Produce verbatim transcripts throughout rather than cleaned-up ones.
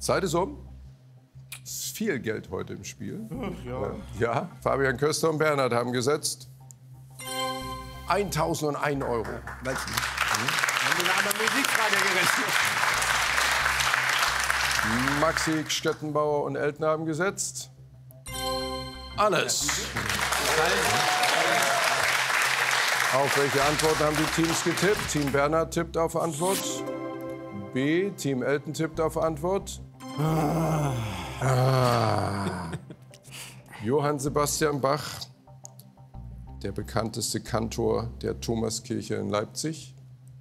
Zeit ist um. Es ist viel Geld heute im Spiel. Ach, ja. Ja, Fabian Köster und Bernhard haben gesetzt eintausendeins Euro. Weißt du? Haben wir eine andere Musikfrage gerechnet? Maxi, Stettenbauer und Elton haben gesetzt alles. Auf welche Antworten haben die Teams getippt? Team Bernhard tippt auf Antwort B. Team Elton tippt auf Antwort Ah. Ah. Johann Sebastian Bach, der bekannteste Kantor der Thomaskirche in Leipzig,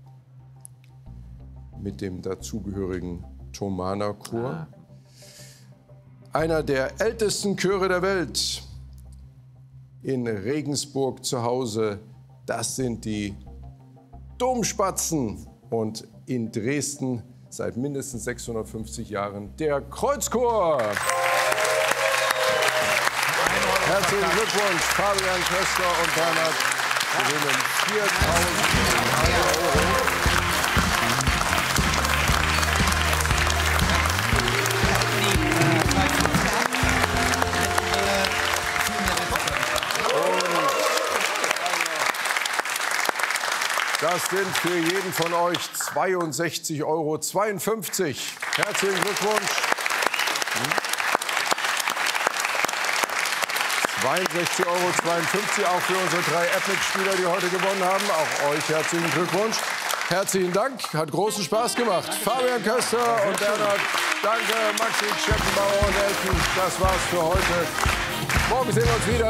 mit dem dazugehörigen Thomanerchor. Einer der ältesten Chöre der Welt. In Regensburg zu Hause, das sind die Domspatzen. Und in Dresden seit mindestens sechshundertfünfzig Jahren der Kreuzchor. Herzlichen Glückwunsch, Fabian Köster und Bernhard gewinnen viertausend Euro. Das sind für jeden von euch zweiundsechzig Euro zweiundfünfzig. Herzlichen Glückwunsch. zweiundsechzig Euro zweiundfünfzig auch für unsere drei Epic-Spieler, die heute gewonnen haben. Auch euch herzlichen Glückwunsch. Herzlichen Dank, hat großen Spaß gemacht. Fabian Köster und Bernhard, danke. Maxi, Stettenbauer und Elton, das war's für heute. Morgen sehen wir uns wieder.